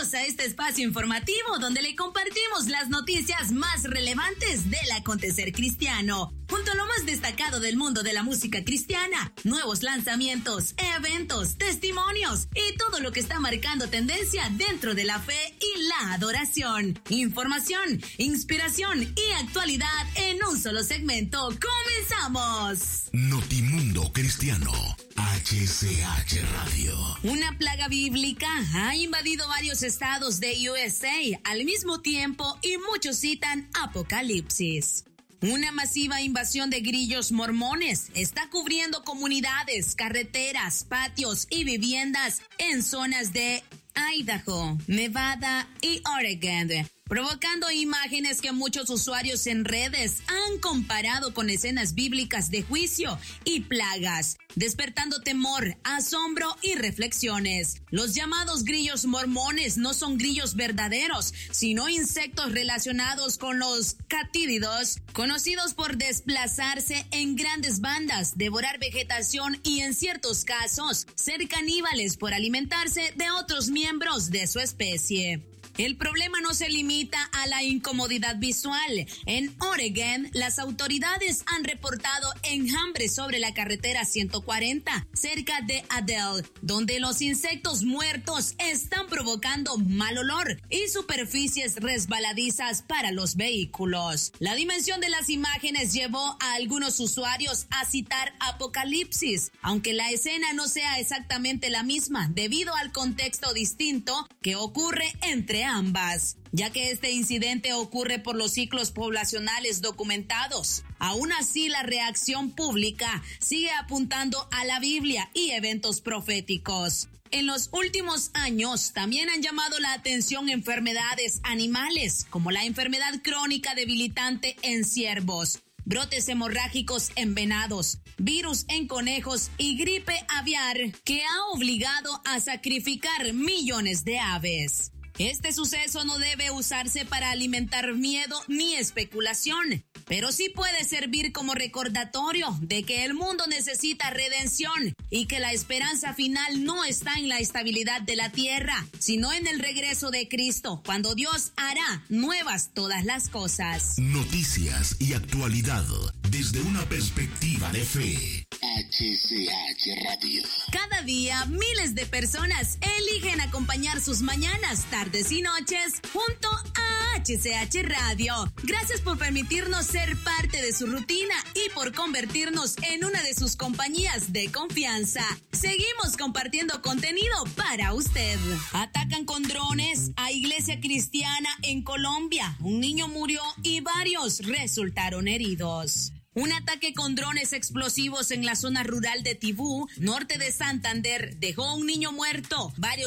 Bienvenidos a este espacio informativo donde le compartimos las noticias más relevantes del acontecer cristiano, junto a lo más destacado del mundo de la música cristiana, nuevos lanzamientos, eventos, testimonios y todo lo que está marcando tendencia dentro de la fe y la adoración. Información, inspiración y actualidad en un solo segmento. ¡Comenzamos! Notimundo Cristiano, HCH Radio. Una plaga bíblica ha invadido varios estados de USA al mismo tiempo y muchos citan Apocalipsis. Una masiva invasión de grillos mormones está cubriendo comunidades, carreteras, patios y viviendas en zonas de Idaho, Nevada y Oregon, provocando imágenes que muchos usuarios en redes han comparado con escenas bíblicas de juicio y plagas, despertando temor, asombro y reflexiones. Los llamados grillos mormones no son grillos verdaderos, sino insectos relacionados con los catídidos, conocidos por desplazarse en grandes bandas, devorar vegetación y, en ciertos casos, ser caníbales por alimentarse de otros miembros de su especie. El problema no se limita a la incomodidad visual. En Oregon, las autoridades han reportado enjambres sobre la carretera 140, cerca de Adel, donde los insectos muertos están provocando mal olor y superficies resbaladizas para los vehículos. La dimensión de las imágenes llevó a algunos usuarios a citar Apocalipsis, aunque la escena no sea exactamente la misma debido al contexto distinto que ocurre entre ambas, ya que este incidente ocurre por los ciclos poblacionales documentados. Aún así, la reacción pública sigue apuntando a la Biblia y eventos proféticos. En los últimos años también han llamado la atención enfermedades animales, como la enfermedad crónica debilitante en ciervos, brotes hemorrágicos en venados, virus en conejos y gripe aviar que ha obligado a sacrificar millones de aves. Este suceso no debe usarse para alimentar miedo ni especulación, pero sí puede servir como recordatorio de que el mundo necesita redención y que la esperanza final no está en la estabilidad de la tierra, sino en el regreso de Cristo, cuando Dios hará nuevas todas las cosas. Noticias y actualidad desde una perspectiva de fe. HCH Radio. Cada día miles de personas eligen acompañar sus mañanas, tardes y noches junto a HCH Radio. Gracias por permitirnos ser parte de su rutina y por convertirnos en una de sus compañías de confianza. Seguimos compartiendo contenido para usted. Atacan con drones a iglesia cristiana en Colombia. Un niño murió y varios resultaron heridos. Un ataque con drones explosivos en la zona rural de Tibú, norte de Santander, dejó a un niño muerto. Varios